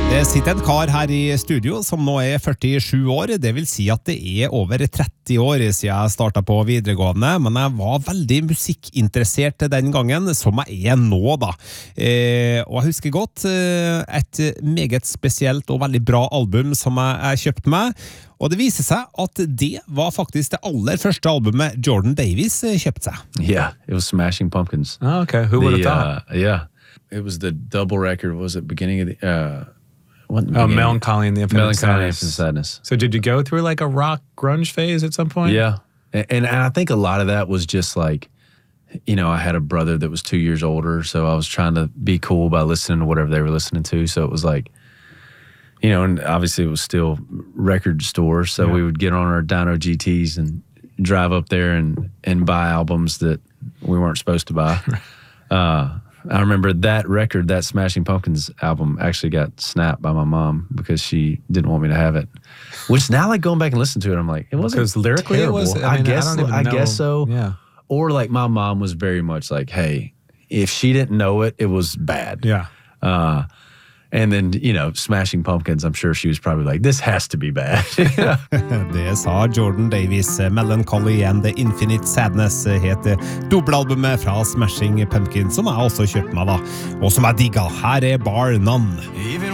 Det sitter en kar her i studio som nå 47 år, det vil si at det over 30 år siden jeg startet på videregående, men jeg var veldig musikkinteressert den gangen, som jeg nå da. Og jeg husker godt et meget spesielt og veldig bra album som jeg kjøpte meg, og det viser seg at det var faktisk det aller første albumet Jordan Davis kjøpte seg. Yeah, it was Smashing Pumpkins. Oh, okay. Who would have thought? Yeah. It was the double record, was it beginning of the... Melancholy and the Infinite Sadness. So did you go through like a rock grunge phase at some point? Yeah. And I think a lot of that was just like, you know, I had a brother that was 2 years older, so I was trying to be cool by listening to whatever they were listening to. So it was like, you know, and obviously it was still record stores, so we would get on our Dyno GTs and drive up there and buy albums that we weren't supposed to buy. I remember that record, that Smashing Pumpkins album, actually got snapped by my mom because she didn't want me to have it. Which now, like going back and listening to it, I'm like, it wasn't because lyrically terrible. It was. I guess so. Yeah. Or like my mom was very much like, hey, if she didn't know it, it was bad. Yeah. And then, you know, Smashing Pumpkins, I'm sure she was probably like, this has to be bad. Det sa Jordan Davis. Melancholy and the Infinite Sadness het dobbeltalbumet fra Smashing Pumpkins, som jeg også kjøpte meg da, og som jeg digget. Her Bar None.